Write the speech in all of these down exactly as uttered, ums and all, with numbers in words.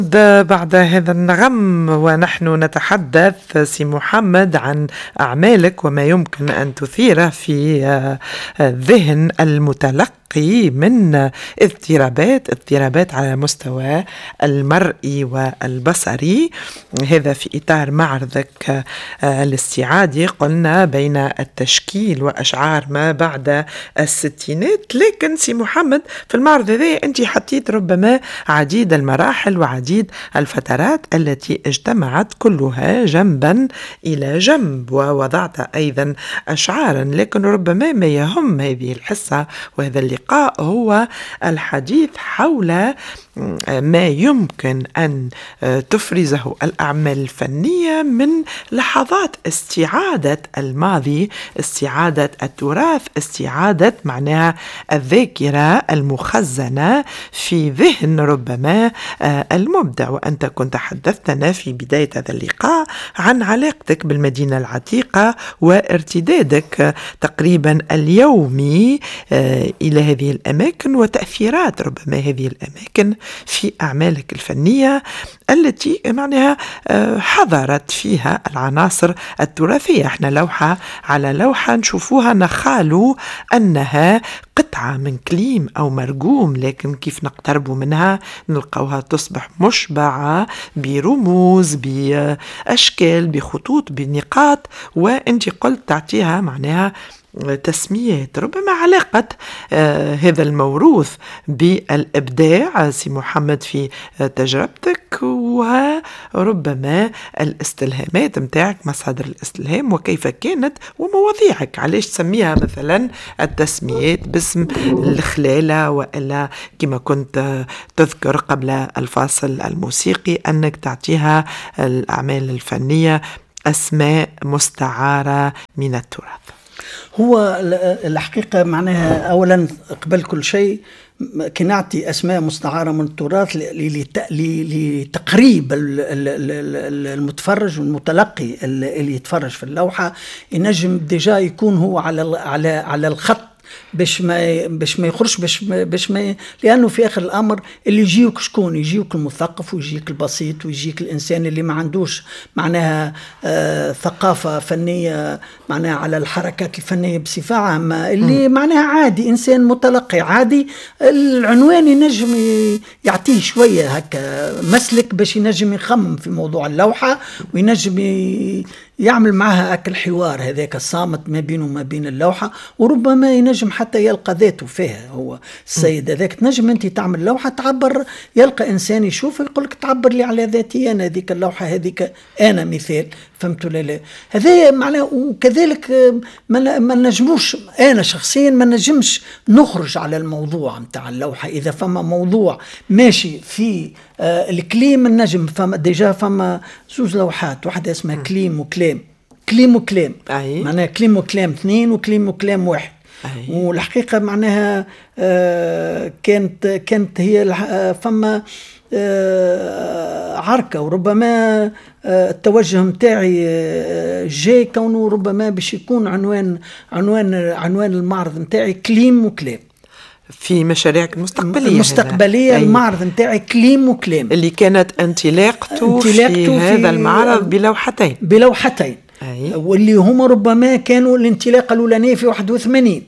بعد هذا النغم ونحن نتحدث سي محمد عن أعمالك وما يمكن أن تثيره في ذهن المتلقي من اضطرابات اضطرابات على مستوى المرئي والبصري. هذا في إطار معرضك الاستعادي قلنا بين التشكيل وأشعار ما بعد الستينات. لكن سي محمد في المعرض هذا أنت حطيت ربما عديد المراحل وعديد الفترات التي اجتمعت كلها جنبا إلى جنب، ووضعت أيضا أشعارا. لكن ربما ما يهم هذه الحصة وهذا اللقاء هو الحديث حول ما يمكن أن تفرزه الأعمال الفنية من لحظات استعادة الماضي، استعادة التراث، استعادة معناها الذاكرة المخزنة في ذهن ربما المبدع. وأنت كنت حدثتنا في بداية هذا اللقاء عن علاقتك بالمدينة العتيقة وارتدادك تقريبا اليومي إلى هذه الأماكن وتأثيرات ربما هذه الأماكن في أعمالك الفنية التي معناها حضرت فيها العناصر التراثية. احنا لوحة على لوحة نشوفوها نخالو أنها قطعة من كليم أو مرقوم، لكن كيف نقترب منها نلقوها تصبح مشبعة برموز، بأشكال، بخطوط، بنقاط، وانت قلت تعطيها معناها تسميات. ربما علاقة آه هذا الموروث بالإبداع سي محمد في آه تجربتك، وربما الاستلهامات متاعك، مصادر الاستلهام وكيف كانت ومواضيعك، علاش تسميها مثلا التسميات باسم الخلالة، وإلا كما كنت آه تذكر قبل الفاصل الموسيقي أنك تعطيها الأعمال الفنية أسماء مستعارة من التراث. هو الحقيقة معناها أولا قبل كل شيء كي نعطي أسماء مستعارة من التراث لتقريب المتفرج والمتلقي اللي يتفرج في اللوحة، ينجم ديجا يكون هو على على على الخط باش ما باش ما يخرجش باش ما باش ما لانه في اخر الامر اللي يجيوك شكون؟ يجيوك المثقف ويجيك البسيط ويجيك الانسان اللي ما عندوش معناها آه ثقافه فنيه معناها على الحركات الفنيه بصفه عامه، اللي م. معناها عادي، انسان متلقي عادي. العنوان ينجم يعطيه شويه هكا مسلك باش ينجم يخمم في موضوع اللوحه وينجم يعمل معها أكل حوار هذاك الصامت ما بينه وما بين اللوحة، وربما ينجم حتى يلقى ذاته فيها. هو السيد هذاك تنجم أنت تعمل لوحة تعبر، يلقى إنسان يشوف يقول لك تعبر لي على ذاتي أنا، هذيك اللوحة هذيك أنا مثال، فهمتوا لا لا هذا معناه. وكذلك ما نجموش أنا شخصيا ما نجمش نخرج على الموضوع متاع اللوحة. إذا فما موضوع ماشي في آه الكليم النجم، فما ديجا فما زوز لوحات، واحدة اسمها كليم وكلام، كليم وكلام معناها كليم وكلام اثنين وكليم وكلام واحد. أي. والحقيقة معناها آه كانت كانت هي فما آه عركة، وربما آه التوجه متاعي آه جاي كونه ربما باش يكون عنوان عنوان عنوان المعرض متاعي كليم وكلام في مشاريعك المستقبلية. المستقبلية المعرض متاعي كليم وكلام اللي كانت انطلاقته في, في هذا المعرض بلوحتين بلوحتين أي. واللي هما ربما كانوا الانطلاقة الأولانية في واحد وثمانين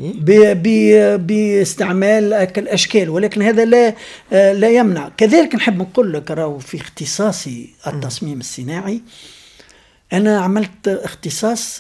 باستعمال الأشكال، ولكن هذا لا لا يمنع. كذلك نحب نقول لك راهو في اختصاصي التصميم الصناعي أنا عملت اختصاص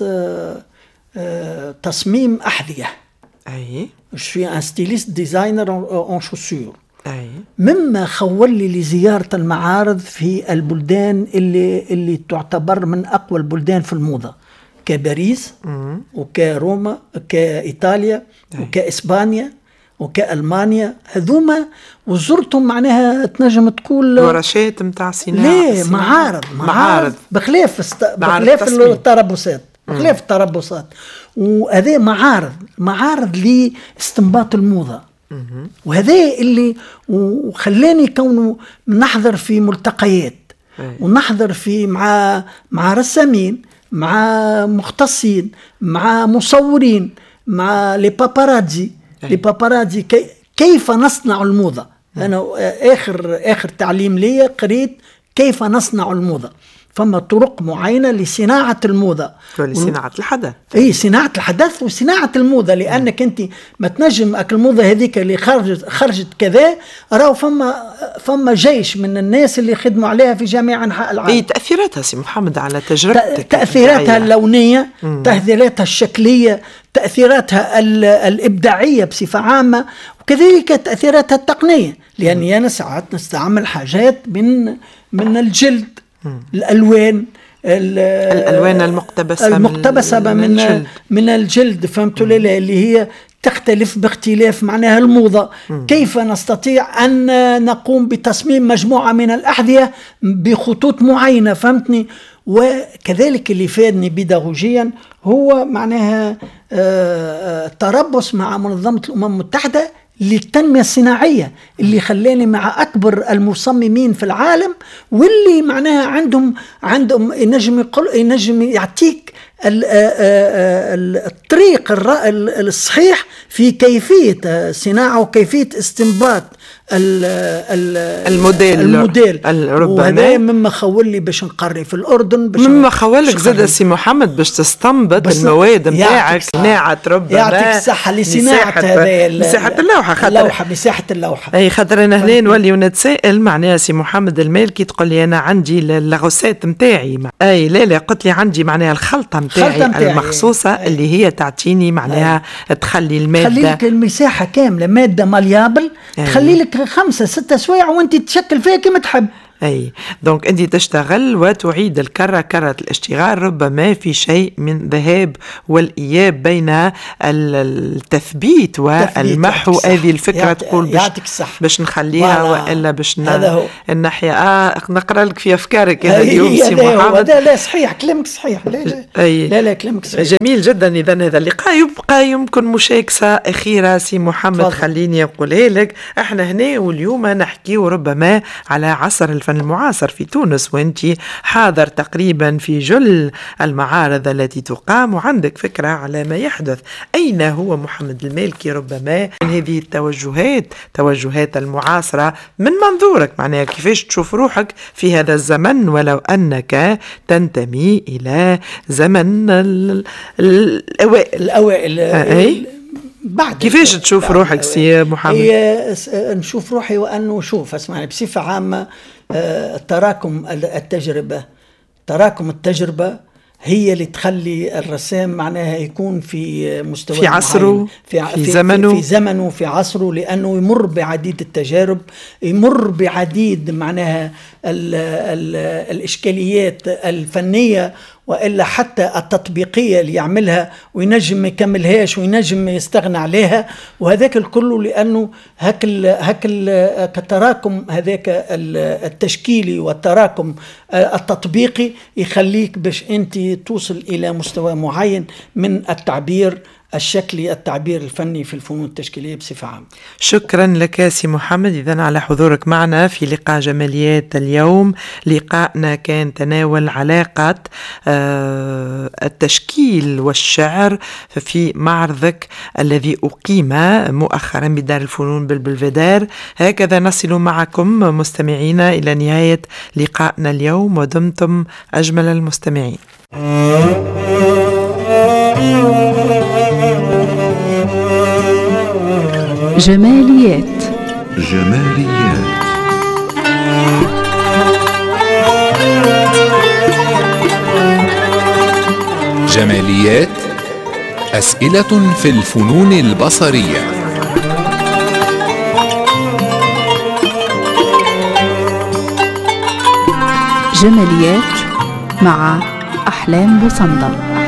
تصميم أحذية. أي. Je suis un styliste designer en, en chaussures. أي. مما خول لي لزيارة المعارض في البلدان اللي اللي تعتبر من أقوى البلدان في الموضة، كباريس مم. وكروما كإيطاليا أي. وكإسبانيا وكألمانيا، هذوما وزرتهم معناها تنجم تقول ورشات متاع صناعة. ليه معارض معارض بخلاف است... بخلاف التربصات بخلاف التربصات وهذا معارض معارض لاستنباط الموضة. وهذا اللي وخلاني كونه نحضر في ملتقيات ونحضر في مع مع رسامين، مع مختصين، مع مصورين، مع لي باباراتزي لي باباراتزي كي كيف نصنع الموضة أنا آخر آخر تعليم لي قريت كيف نصنع الموضة. فما طرق معينة لصناعة الموضة ولصناعة الحدث. اي صناعة الحدث وصناعة الموضة، لأنك أنت ما تنجم أكل الموضة هذيك اللي خرجت خرجت كذا. راهو فما فما جيش من الناس اللي خدموا عليها في جميع أنحاء العالم. اي تأثيراتها سي محمد على تجربتك، تأثيراتها اللونية، مم. تأثيراتها الشكلية، تأثيراتها الإبداعية بصفة عامة، وكذلك تأثيراتها التقنية، لأني أنا ساعات نستعمل حاجات من من الجلد، الألوان الألوان المقتبسة المقتبسة من من الجلد, من الجلد فهمتوا لي، اللي هي تختلف باختلاف معناها الموضة. م. كيف نستطيع أن نقوم بتصميم مجموعة من الأحذية بخطوط معينة، فهمتني. وكذلك اللي فادني بيداغوجيا هو معناها تربص مع منظمة الأمم المتحدة للتنمية الصناعية، اللي خلاني مع أكبر المصممين في العالم، واللي معناها عندهم عندهم ينجم يقول ينجم يعطيك الطريق الصحيح في كيفية صناعة وكيفية استنباط الموديل الموديل وهذا مما خول لي باش نقري في الأردن، باش مما خولك زاد سي محمد باش تستنبط المواد نتاعك، صناعة ربما يعطيك الصحة لصناعة هذا مساحة اللوحة خاطر اللوحة مساحة اللوحة أي خاطر أنا هنا نولي ونتسائل معناها سي محمد المالكي تقول لي أنا عندي الغوسات نتاعي، أي لا لا قلت لي عندي معناها الخلطة نتاعي المخصوصة أي. اللي هي تعطيني معناها أي. تخلي المادة تخلي لك المساحة كاملة مادة ماليابل، تخلي لك خمسة ستة سوايع وانت تشكل فيها كما تحب. أي دونك أنت تشتغل وتعيد الكرة كرة الاشتغال، ربما في شيء من ذهاب والإياب بين التثبيت والمحو. هذه الفكرة تقول باش, باش نخليها وإلا باش الناحية آه نقرأ لك في أفكارك هذا اليوم سي محمد. لا لا صحيح كلامك صحيح، لا لا, أي لا, لا كلامك صحيح. جميل جدا. إذا هذا اللقاء يبقى يمكن مشاكسة أخيرة سي محمد فضل. خليني أقولها لك، احنا هنا واليوم نحكي ربما على عصر الفن المعاصر في تونس، وانت حاضر تقريبا في جل المعارض التي تقام وعندك فكرة على ما يحدث. أين هو محمد المالكي ربما من هذه التوجهات توجهات المعاصرة من منظورك، معناها كيفاش تشوف روحك في هذا الزمن ولو أنك تنتمي إلى زمن الأوائل الأوائل أي؟ بعد كيفاش تشوف روحك سي محمد؟ هي نشوف روحي وأنه شوف اسمعني بصفة عامة، تراكم التجربة تراكم التجربة هي اللي تخلي الرسام معناها يكون في مستوى في عصره في, في, في زمنه في زمنه في عصره، لأنه يمر بعديد التجارب، يمر بعديد معناها ال ال الإشكاليات الفنية وإلا حتى التطبيقية اللي يعملها وينجم ما يكملهاش وينجم يستغنى عليها، وهذاك الكل لأنه هك ال هك التراكم هذاك التشكيلي والتراكم التطبيقي يخليك باش أنت توصل إلى مستوى معين من التعبير الشكلي التعبير الفني في الفنون التشكيلية بصفة عامة. شكرا لك سي محمد إذن على حضورك معنا في لقاء جماليات اليوم. لقاءنا كان تناول علاقة آه التشكيل والشعر في معرضك الذي أقيم مؤخرا بدار الفنون بالبلفدار. هكذا نصل معكم مستمعينا إلى نهاية لقاءنا اليوم، ودمتم أجمل المستمعين. جماليات جماليات جماليات أسئلة في الفنون البصرية. جماليات مع أحلام بوصندل.